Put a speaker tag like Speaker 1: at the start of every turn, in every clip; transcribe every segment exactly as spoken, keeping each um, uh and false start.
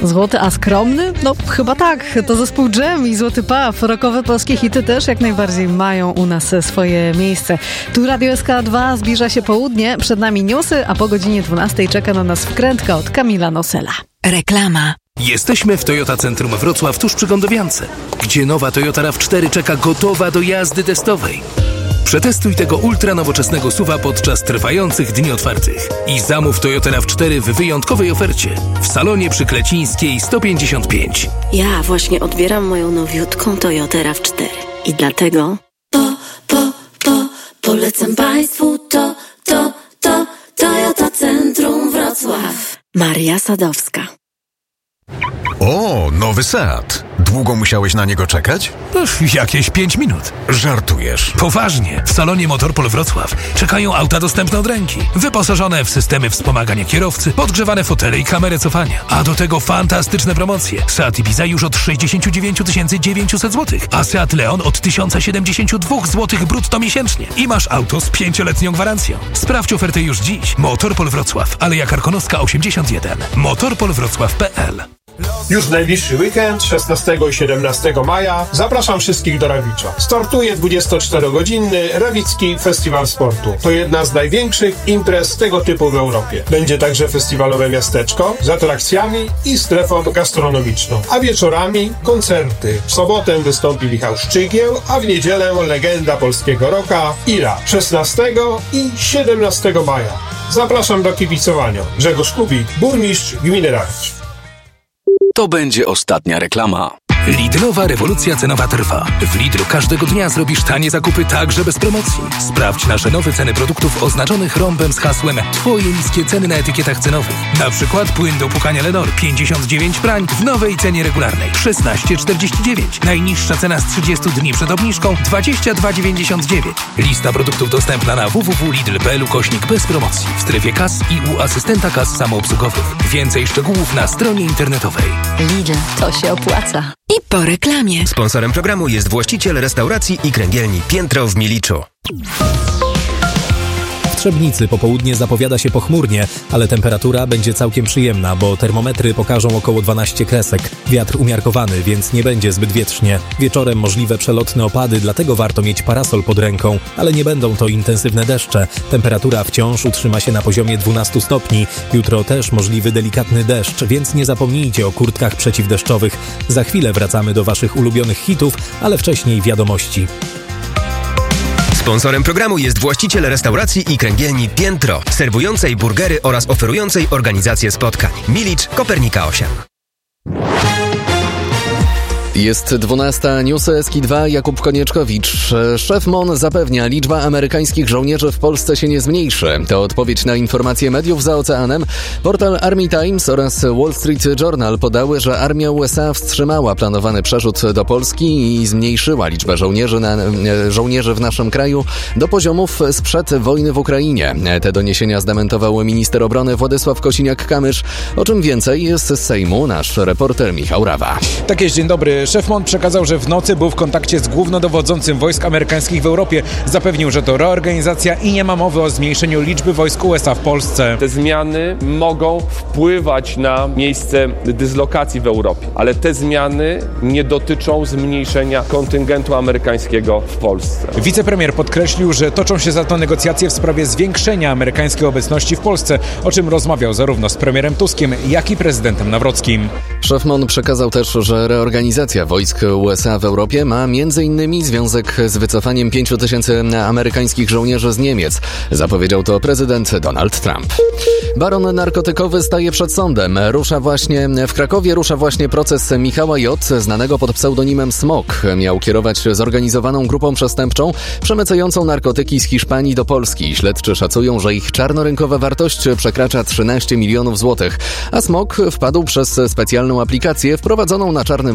Speaker 1: Złoty, a skromny? No chyba tak. To zespół Dżem i Złoty Paw. Rockowe polskie hity też jak najbardziej mają u nas swoje miejsce. Tu Radio S K dwa, zbliża się południe, przed nami newsy, a po godzinie dwunastej czeka na nas wkrętka od Kamila Nosela.
Speaker 2: Reklama.
Speaker 3: Jesteśmy w Toyota Centrum Wrocław tuż przy Gądowiance, gdzie nowa Toyota RAV cztery czeka gotowa do jazdy testowej. Przetestuj tego ultra nowoczesnego suwa podczas trwających dni otwartych i zamów Toyota RAV cztery w wyjątkowej ofercie w salonie przy Klecińskiej sto pięćdziesiąt pięć.
Speaker 4: Ja właśnie odbieram moją nowiutką Toyotę RAV cztery i dlatego po, po, po, polecam Państwu to, to, to Toyota Centrum Wrocław. Maria Sadowska.
Speaker 5: O, nowy Seat. Długo musiałeś na niego czekać?
Speaker 3: Uf, jakieś pięć minut.
Speaker 5: Żartujesz.
Speaker 3: Poważnie. W salonie Motorpol Wrocław czekają auta dostępne od ręki. Wyposażone w systemy wspomagania kierowcy, podgrzewane fotele i kamerę cofania. A do tego fantastyczne promocje. Seat Ibiza już od sześćdziesiąt dziewięć tysięcy dziewięćset złotych, a Seat Leon od tysiąc siedemdziesiąt dwa złotych brutto miesięcznie. I masz auto z pięcioletnią gwarancją. Sprawdź ofertę już dziś. Motorpol Wrocław, Aleja Karkonoska osiemdziesiąt jeden. motorpol wrocław kropka p l.
Speaker 6: Już w najbliższy weekend, szesnastego i siedemnastego maja, zapraszam wszystkich do Rawicza. Startuje dwudziestoczterogodzinny Rawicki Festiwal Sportu. To jedna z największych imprez tego typu w Europie. Będzie także festiwalowe miasteczko z atrakcjami i strefą gastronomiczną. A wieczorami koncerty. W sobotę wystąpi Michał Szczygieł, a w niedzielę legenda polskiego rocka Ira. szesnastego i siedemnastego maja. Zapraszam do kibicowania. Grzegorz Kubik, burmistrz gminy Rawicz.
Speaker 3: To będzie ostatnia reklama. Lidlowa rewolucja cenowa trwa. W Lidlu każdego dnia zrobisz tanie zakupy także bez promocji. Sprawdź nasze nowe ceny produktów oznaczonych rąbem z hasłem Twoje niskie ceny na etykietach cenowych. Na przykład płyn do płukania Lenor pięćdziesiąt dziewięć prań w nowej cenie regularnej szesnaście czterdzieści dziewięć. Najniższa cena z trzydziestu dni przed obniżką dwadzieścia dwa dziewięćdziesiąt dziewięć. Lista produktów dostępna na w w w kropka lidl kropka p l ukośnik bez promocji w strefie kas i u asystenta kas samoobsługowych. Więcej szczegółów na stronie internetowej.
Speaker 2: Lidl, to się opłaca. I po reklamie.
Speaker 7: Sponsorem programu jest właściciel restauracji i kręgielni Piętro w Miliczu.
Speaker 8: W Trzebnicy popołudnie zapowiada się pochmurnie, ale temperatura będzie całkiem przyjemna, bo termometry pokażą około dwanaście kresek. Wiatr umiarkowany, więc nie będzie zbyt wietrznie. Wieczorem możliwe przelotne opady, dlatego warto mieć parasol pod ręką, ale nie będą to intensywne deszcze. Temperatura wciąż utrzyma się na poziomie dwunastu stopni. Jutro też możliwy delikatny deszcz, więc nie zapomnijcie o kurtkach przeciwdeszczowych. Za chwilę wracamy do waszych ulubionych hitów, ale wcześniej wiadomości.
Speaker 7: Sponsorem programu jest właściciel restauracji i kręgielni Piętro, serwującej burgery oraz oferującej organizację spotkań. Milicz, Kopernika osiem.
Speaker 9: Jest dwunasta, newsy S K dwa, Jakub Konieczkowicz. Szef M O N zapewnia, liczba amerykańskich żołnierzy w Polsce się nie zmniejszy. To odpowiedź na informacje mediów za oceanem. Portal Army Times oraz Wall Street Journal podały, że armia U S A wstrzymała planowany przerzut do Polski i zmniejszyła liczbę żołnierzy, na, żołnierzy w naszym kraju do poziomów sprzed wojny w Ukrainie. Te doniesienia zdementował minister obrony Władysław Kosiniak-Kamysz. O czym więcej jest z Sejmu nasz reporter Michał Rawa.
Speaker 10: Tak jest, dzień dobry. Szef M O N przekazał, że w nocy był w kontakcie z głównodowodzącym wojsk amerykańskich w Europie. Zapewnił, że to reorganizacja i nie ma mowy o zmniejszeniu liczby wojsk U S A w Polsce.
Speaker 11: Te zmiany mogą wpływać na miejsce dyslokacji w Europie, ale te zmiany nie dotyczą zmniejszenia kontyngentu amerykańskiego w Polsce.
Speaker 10: Wicepremier podkreślił, że toczą się za to negocjacje w sprawie zwiększenia amerykańskiej obecności w Polsce, o czym rozmawiał zarówno z premierem Tuskiem, jak i prezydentem Nawrockim.
Speaker 9: Szef M O N przekazał też, że reorganizacja wojsk U S A w Europie ma między innymi związek z wycofaniem pięciu tysięcy amerykańskich żołnierzy z Niemiec. Zapowiedział to prezydent Donald Trump. Baron narkotykowy staje przed sądem. Rusza właśnie w Krakowie rusza właśnie proces Michała J., znanego pod pseudonimem Smok. Miał kierować zorganizowaną grupą przestępczą przemycającą narkotyki z Hiszpanii do Polski. Śledczy szacują, że ich czarnorynkowa wartość przekracza trzynaście milionów złotych. A Smok wpadł przez specjalną aplikację wprowadzoną na czarnym rynku przez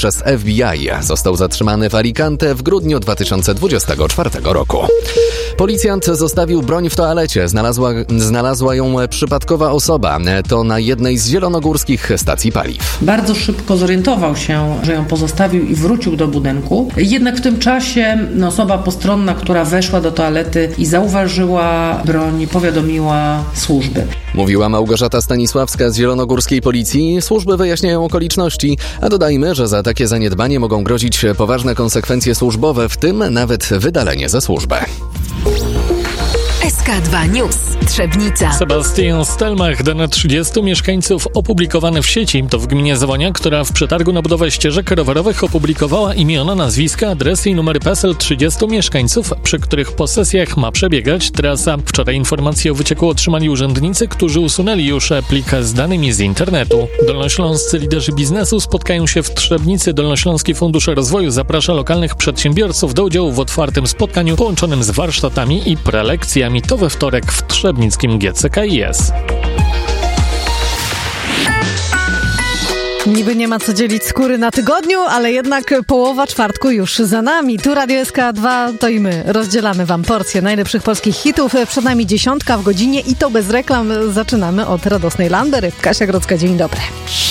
Speaker 9: przez F B I. Został zatrzymany w Alicante w grudniu dwa tysiące dwudziestego czwartego roku. Policjant zostawił broń w toalecie. Znalazła, znalazła ją przypadkowa osoba. To na jednej z zielonogórskich stacji paliw.
Speaker 12: Bardzo szybko zorientował się, że ją pozostawił i wrócił do budynku. Jednak w tym czasie osoba postronna, która weszła do toalety i zauważyła broń, powiadomiła służby.
Speaker 9: Mówiła Małgorzata Stanisławska z zielonogórskiej policji. Służby wyjaśniają okoliczności, a dodajmy, że za takie zaniedbanie mogą grozić poważne konsekwencje służbowe, w tym nawet wydalenie ze służby.
Speaker 2: S K dwa News. Trzebnica.
Speaker 13: Sebastian Stelmach da na trzydziestu mieszkańców opublikowany w sieci. To w gminie Zawonia, która w przetargu na budowę ścieżek rowerowych opublikowała imiona, nazwiska, adresy i numery P E S E L trzydziestu mieszkańców, przy których posesjach ma przebiegać trasa. Wczoraj informacje o wycieku otrzymali urzędnicy, którzy usunęli już plik z danymi z internetu. Dolnośląscy liderzy biznesu spotkają się w Trzebnicy. Dolnośląski Fundusz Rozwoju zaprasza lokalnych przedsiębiorców do udziału w otwartym spotkaniu połączonym z warsztatami i prelekcjami. To we wtorek w trzebnickim G C K I S.
Speaker 1: Niby nie ma co dzielić skóry na tygodniu, ale jednak połowa czwartku już za nami. Tu Radio S K dwa, to i my rozdzielamy wam porcję najlepszych polskich hitów. Przed nami dziesiątka w godzinie i to bez reklam. Zaczynamy od radosnej Landery. Kasia Grodzka, dzień dobry.